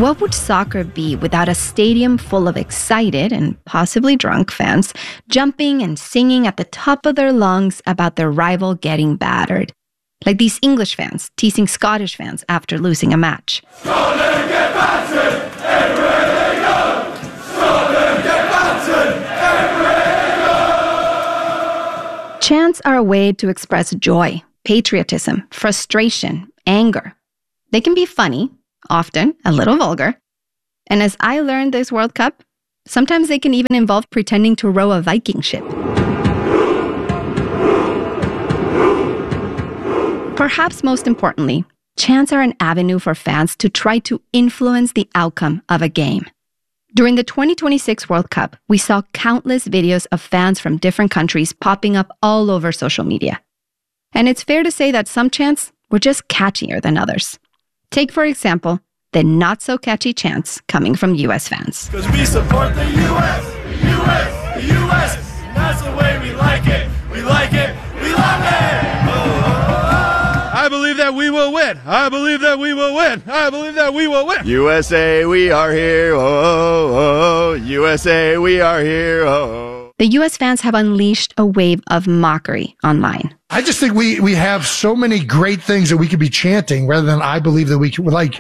What would soccer be without a stadium full of excited and possibly drunk fans jumping and singing at the top of their lungs about their rival getting battered? Like these English fans teasing Scottish fans after losing a match. Scotland get battered everywhere they go! Scotland get battered everywhere they go! Chants are a way to express joy, patriotism, frustration, anger. They can be funny, often a little vulgar. And as I learned this World Cup, sometimes they can even involve pretending to row a Viking ship. Perhaps most importantly, chants are an avenue for fans to try to influence the outcome of a game. During the 2026 World Cup, we saw countless videos of fans from different countries popping up all over social media. And it's fair to say that some chants were just catchier than others. Take, for example, the not-so-catchy chants coming from U.S. fans. Because we support the U.S., the U.S., the U.S., and that's the way we like it. We like it, we love it! I believe that we will win. I believe that we will win. I believe that we will win. USA, we are here. Oh, USA, we are here. Oh. The U.S. fans have unleashed a wave of mockery online. I just think we have so many great things that we could be chanting rather than I believe that we could, like.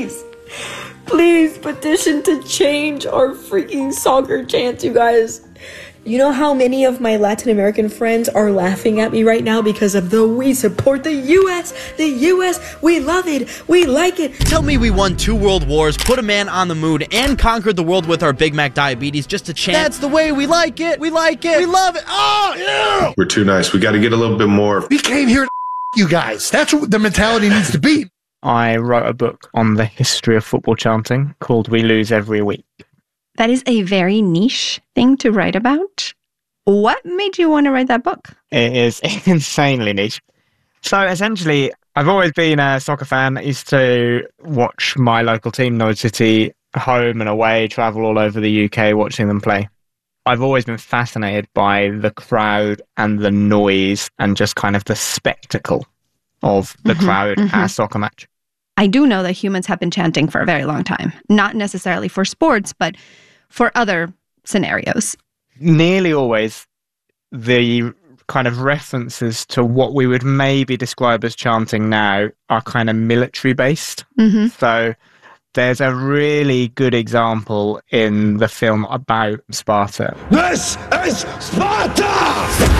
Please petition to change our freaking soccer chants, you guys. You know how many of my Latin American friends are laughing at me right now because of the we support the U.S., we love it, we like it. Tell me we won 2 world wars, put a man on the moon, and conquered the world with our Big Mac diabetes just to chant, that's the way we like it, we love it, oh, yeah! We're too nice. We got to get a little bit more. We came here to you guys. That's what the mentality needs to be. I wrote a book on the history of football chanting called We Lose Every Week. That is a very niche thing to write about. What made you want to write that book? It is insanely niche. So essentially, I've always been a soccer fan. I used to watch my local team, Norwich City, home and away, travel all over the UK watching them play. I've always been fascinated by the crowd and the noise and just kind of the spectacle of the crowd at a soccer match. I do know that humans have been chanting for a very long time. Not necessarily for sports, but for other scenarios. Nearly always, the kind of references to what we would maybe describe as chanting now are kind of military-based. So there's a really good example in the film about Sparta. This is Sparta!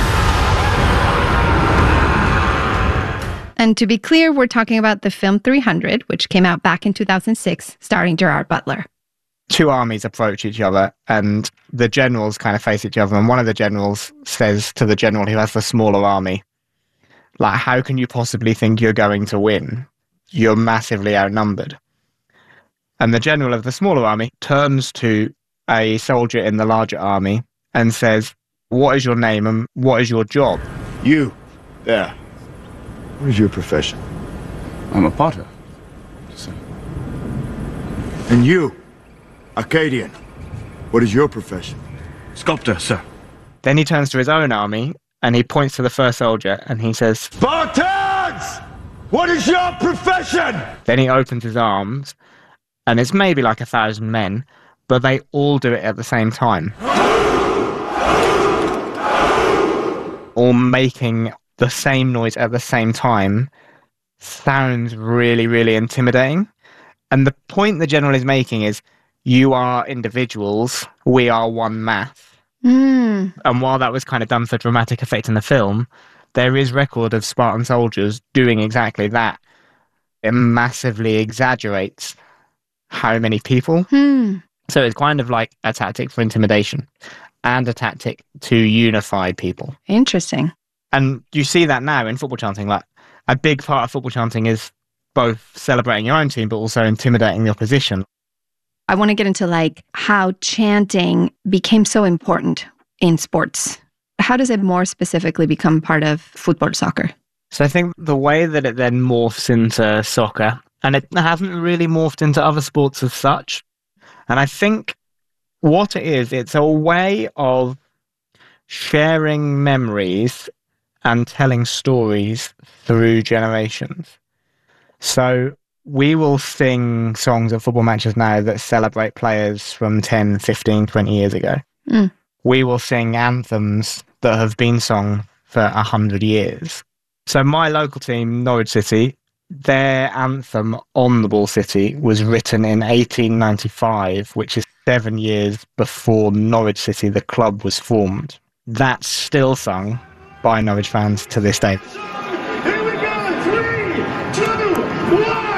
And to be clear, we're talking about the film 300, which came out back in 2006, starring Gerard Butler. 2 armies approach each other and the generals kind of face each other. And one of the generals says to the general who has the smaller army, like, how can you possibly think you're going to win? You're massively outnumbered. And the general of the smaller army turns to a soldier in the larger army and says, what is your name and what is your job? You, there. What is your profession? I'm a potter. And you, Acadian, what is your profession? Sculptor, sir. Then he turns to his own army and he points to the first soldier and he says, Spartans! What is your profession? Then he opens his arms and it's maybe like 1,000 men, but they all do it at the same time. All making the same noise at the same time sounds really, really intimidating. And the point the general is making is, you are individuals, we are one mass. And while that was kind of done for dramatic effect in the film, there is record of Spartan soldiers doing exactly that. It massively exaggerates how many people. So it's kind of like a tactic for intimidation and a tactic to unify people. Interesting. And you see that now in football chanting. Like, a big part of football chanting is both celebrating your own team, but also intimidating the opposition. I want to get into like how chanting became so important in sports. How does it more specifically become part of football soccer? So I think the way that it then morphs into soccer, and it hasn't really morphed into other sports as such. And I think what it is, it's a way of sharing memories and telling stories through generations. So we will sing songs at football matches now that celebrate players from 10, 15, 20 years ago. We will sing anthems that have been sung for 100 years. So my local team, Norwich City, their anthem, On the Ball City, was written in 1895, which is 7 years before Norwich City, the club, was formed. That's still sung by Norwich fans to this day. Here we go, 3, 2, 1.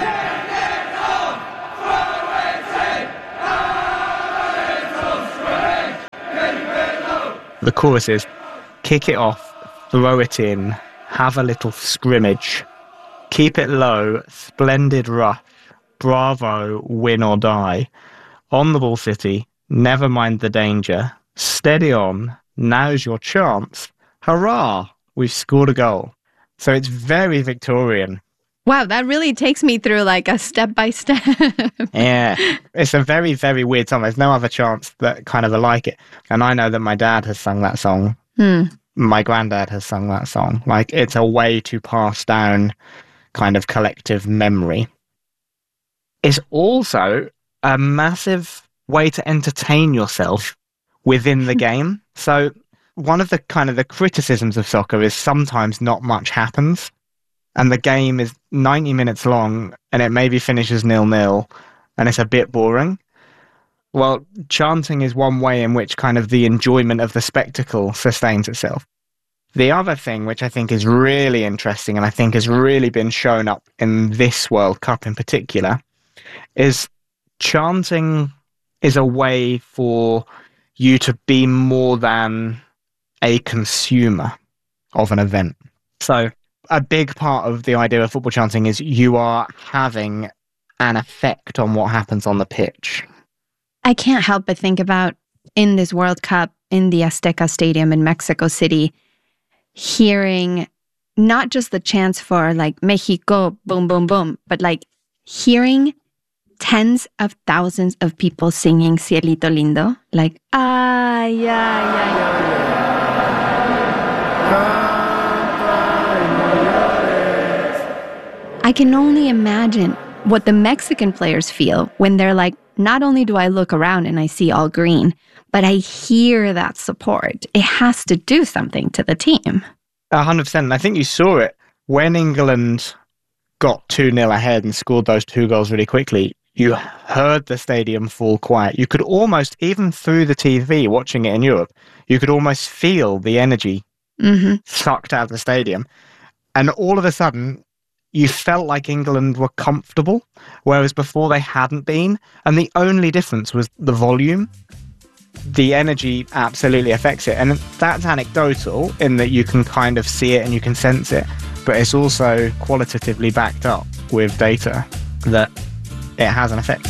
The chorus is, kick it off, throw it in, have a little scrimmage, keep it low, splendid rush, bravo, win or die. On the Ball City, never mind the danger, steady on, now's your chance, hurrah, we've scored a goal. So it's very Victorian. Wow, that really takes me through like a step-by-step. Yeah, it's a very, very weird song. There's no other chants that kind of are like it. And I know that my dad has sung that song. My granddad has sung that song. Like, it's a way to pass down kind of collective memory. It's also a massive way to entertain yourself within the game. So one of the kind of the criticisms of soccer is sometimes not much happens. And the game is 90 minutes long, and it maybe finishes 0-0, and it's a bit boring. Well, chanting is one way in which kind of the enjoyment of the spectacle sustains itself. The other thing, which I think is really interesting, and I think has really been shown up in this World Cup in particular, is chanting is a way for you to be more than a consumer of an event. So a big part of the idea of football chanting is you are having an effect on what happens on the pitch. I can't help but think about in this World Cup in the Azteca Stadium in Mexico City, hearing not just the chants for like Mexico, boom, boom, boom, but like hearing tens of thousands of people singing Cielito Lindo, like, ay, ay, ay. I can only imagine what the Mexican players feel when they're like, not only do I look around and I see all green, but I hear that support. It has to do something to the team. 100%. I think you saw it when England got 2-0 ahead and scored those 2 goals really quickly. You heard the stadium fall quiet. You could almost, even through the TV, watching it in Europe, you could almost feel the energy sucked out of the stadium. And all of a sudden, you felt like England were comfortable, whereas before they hadn't been. And the only difference was the volume. The energy absolutely affects it. And that's anecdotal in that you can kind of see it and you can sense it. But it's also qualitatively backed up with data that it has an effect.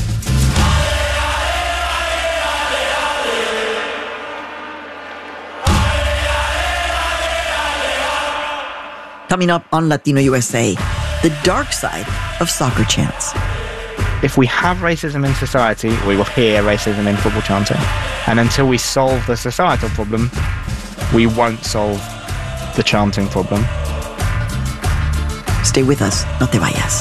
Coming up on Latino USA, the dark side of soccer chants. If we have racism in society, we will hear racism in football chanting. And until we solve the societal problem, we won't solve the chanting problem. Stay with us, no te vayas.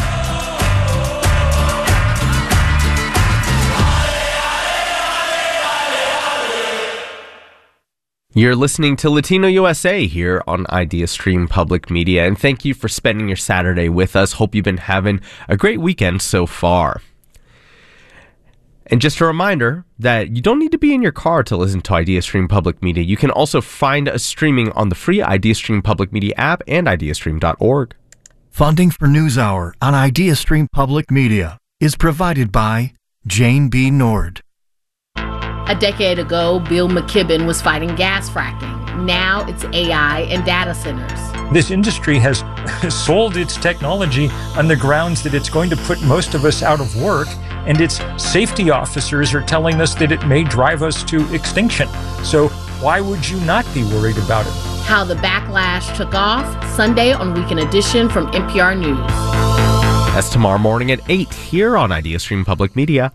You're listening to Latino USA here on IdeaStream Public Media, and thank you for spending your Saturday with us. Hope you've been having a great weekend so far. And just a reminder that you don't need to be in your car to listen to IdeaStream Public Media. You can also find us streaming on the free IdeaStream Public Media app and ideastream.org. Funding for NewsHour on IdeaStream Public Media is provided by Jane B. Nord. A decade ago, Bill McKibben was fighting gas fracking. Now it's AI and data centers. This industry has sold its technology on the grounds that it's going to put most of us out of work, and its safety officers are telling us that it may drive us to extinction. So why would you not be worried about it? How the backlash took off, Sunday on Weekend Edition from NPR News. That's tomorrow morning at 8 here on IdeaStream Public Media.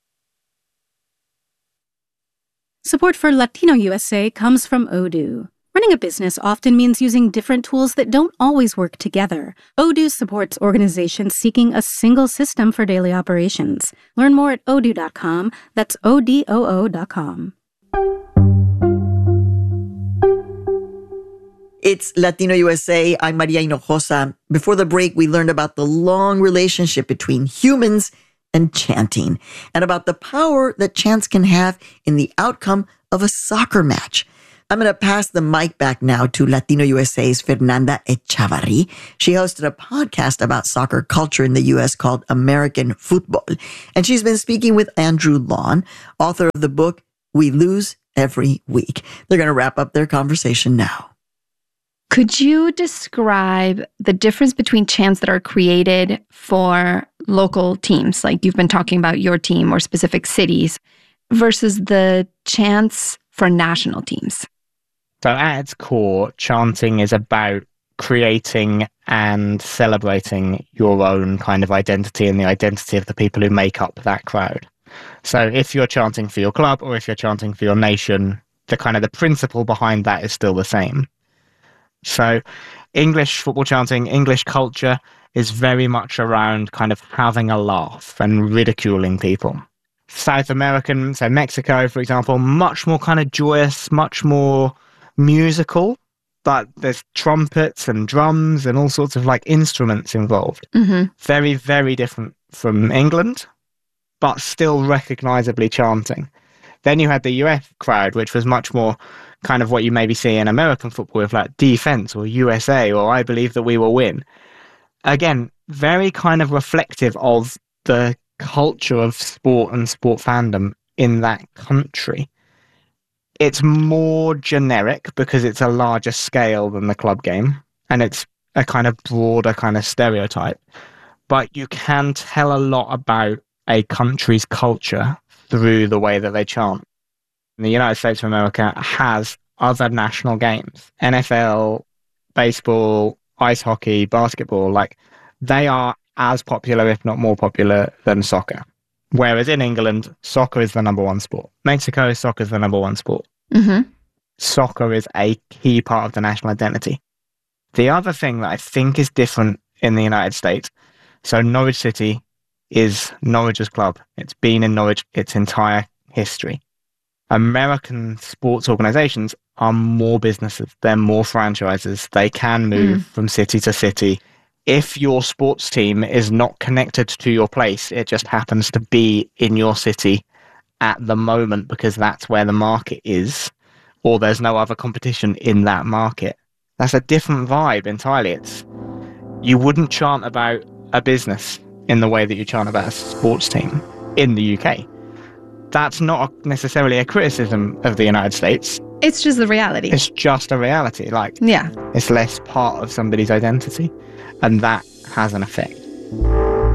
Support for Latino USA comes from Odoo. Running a business often means using different tools that don't always work together. Odoo supports organizations seeking a single system for daily operations. Learn more at odoo.com. That's ODOO.com. It's Latino USA. I'm Maria Hinojosa. Before the break, we learned about the long relationship between humans and chanting, and about the power that chants can have in the outcome of a soccer match. I'm going to pass the mic back now to Latino USA's Fernanda Echavarri. She hosted a podcast about soccer culture in the U.S. called American Football, and she's been speaking with Andrew Lawn, author of the book We Lose Every Week. They're going to wrap up their conversation now. Could you describe the difference between chants that are created for local teams, like you've been talking about your team or specific cities, versus the chants for national teams? So at its core, chanting is about creating and celebrating your own kind of identity and the identity of the people who make up that crowd. So if you're chanting for your club or if you're chanting for your nation, the principle behind that is still the same. So English football chanting, English culture is very much around kind of having a laugh and ridiculing people. South American, so Mexico, for example, much more kind of joyous, much more musical, but there's trumpets and drums and all sorts of instruments involved. Mm-hmm. Very, very different from England, but still recognizably chanting. Then you had the US crowd, which was much more kind of what you maybe see in American football with defense or USA or I believe that we will win. Again, very kind of reflective of the culture of sport and sport fandom in that country. It's more generic because it's a larger scale than the club game, and it's a kind of broader kind of stereotype. But you can tell a lot about a country's culture through the way that they chant. The United States of America has other national games. NFL, baseball, ice hockey, basketball, they are as popular, if not more popular, than soccer. Whereas in England, soccer is the number one sport. Mexico, soccer is the number one sport. Mm-hmm. Soccer is a key part of the national identity. The other thing that I think is different in the United States, so Norwich City is Norwich's club. It's been in Norwich its entire history. American sports organizations are more businesses. They're more franchises. They can move from city to city. If your sports team is not connected to your place, it just happens to be in your city at the moment because that's where the market is, or there's no other competition in that market. That's a different vibe entirely. You wouldn't chant about a business in the way that you chant about a sports team in the UK. That's not necessarily a criticism of the United States. It's just the reality. It's just a reality. Yeah. It's less part of somebody's identity, and that has an effect.